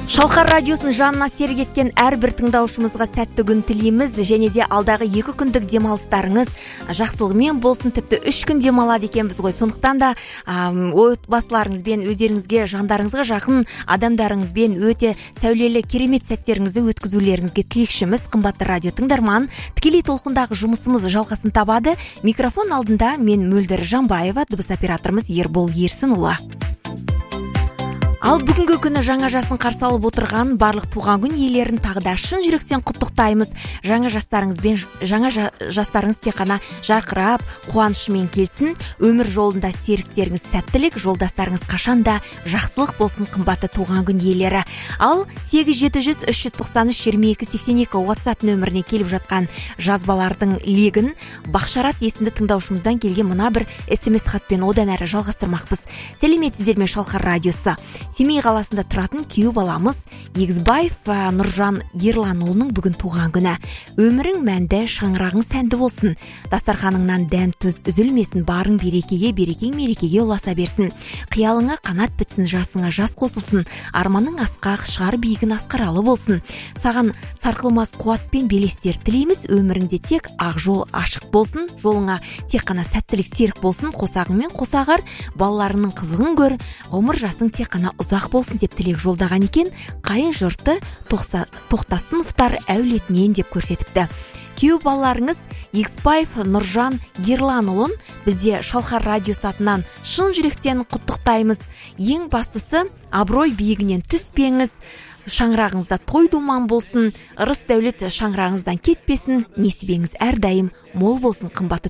Шалқар радиосын жанына серік еткен әрбір тыңдаушымызға сәтті күн тілейміз, және де алдағы 2 күндік демалыстарыңыз жақсылығымен болсын. Тіпті 3 күн демалады екенбіз ғой. Сондықтан да отбасыларыңызбен, өздеріңізге, жандарыңызға жақын адамдарыңызбен өте сәулелі керемет сәттеріңізді өткізулеріңізге тілекшіміз. Қымбатты радио тыңдарман, тікелей толқындағы жұмысымыз жалғасын табады. Микрофон алдында мен Мөлдір Жанбаева, дыбыс операторымыз Ербол Ерсінұлы. Ал бүгінгі күні жаңа жасын қарсы алып отырған барлық туған күн иелерін тағы да шын жүректен құттықтаймыз. Жаңа жастарыңыз тек қана жарқырап, қуанышымен келсін. Өмір жолында серіктеріңіз сәттілік, жолдастарыңыз қашанда жақсылық болсын, қымбатты туған күн иелері. Ал 8700-393-2282 WhatsApp нөміріне келіп жатқан жазбалардың легін Бақшарат есімді тыңдаушымыздан келген мына бір SMS хатпен одан әрі жалғастырмақпыз. Сәлеметсіздер ме, Шалқар радиосы. Семей қаласында тұратын күйеу баламыз Егізбаев Нұржан Ерланұлының бүгін туған күні. Өмірің мәнді, шаңырағың сәнді болсын. Дастарханыңнан дәм тұз үзілмесін, барың берекеге, берекең мерекеге ұласа берсін. Қиялыңа қанат бітсін, жасыңа жас қосылсын. Арманың асқақ, шығар биігін асқаралы болсын. Саған сарқылмас қуат пен белестер тілейміз. Өміріңде тек ақ жол ашық болсын. Жолыңа тек қана сәттілік серік болсын. Қосағыңмен қосағар, балаларының қызығын көр. Ғұмыр жасың тек қана ұзақ болсын деп тілек жолдаған екен. Қайын жұрты Тоқтасыновтар әулетінен деп көрсетіпті. Күйеу балаларыңыз Егізбаев Нұржан Ерланұлын бізде Шалқар радиосы атынан шын жүректен құттықтаймыз. Ең бастысы, абырой биігінен түспеңіз. Шаңырағыңызда той думан болсын, ырыс дәулет шаңырағыңыздан кетпесін, несібеңіз әрдайым мол болсын, қымбатты